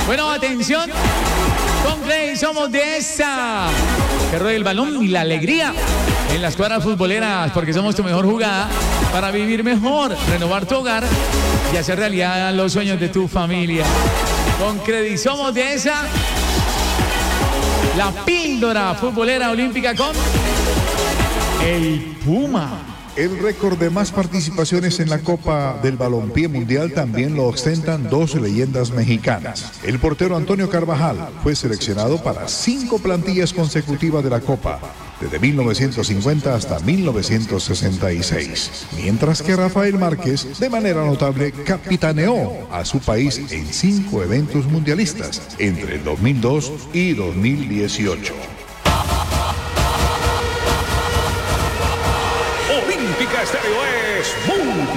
Bueno, atención. Con Clay somos de esa. Que ruede el balón y la alegría en las cuadras futboleras, porque somos tu mejor jugada para vivir mejor, renovar tu hogar y hacer realidad los sueños de tu familia. Con Credit somos de esa. La píldora futbolera olímpica con el Puma. El récord de más participaciones en la Copa del Balompié Mundial también lo ostentan dos leyendas mexicanas. El portero Antonio Carvajal fue seleccionado para 5 plantillas consecutivas de la Copa, desde 1950 hasta 1966. Mientras que Rafael Márquez, de manera notable, capitaneó a su país en 5 eventos mundialistas entre el 2002 y 2018. Olímpica Estéreo es mundial.